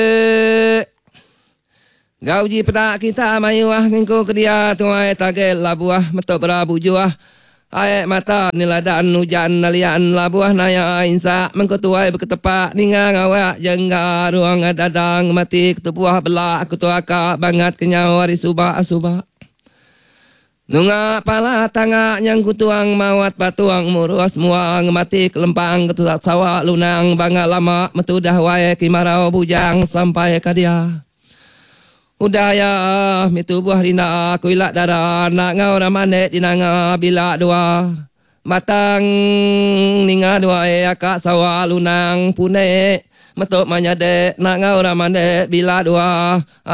Gau ji pedak kita mayuah ngengko kedia tuai tagel labuah metok berabujuah. Aek mata niladan hujan nalian labuah naya insa mengketuai berketepak ningang awak jengga ruang dadang mati ketepuah belak ketuaka bangat kenyawari subak asubak. Nunga pala tangak nyang kutuang mawat batuang murus muang mati kelempang ketusak sawak lunang bangga lama metudah wae kimarau bujang sampai kadia. Udaya mitu buah rina kuilat darah nak ngau ramane dinanga bila dua matang ninga dua akak sawak lunang pune metuk manyade nak ngau ramane bila dua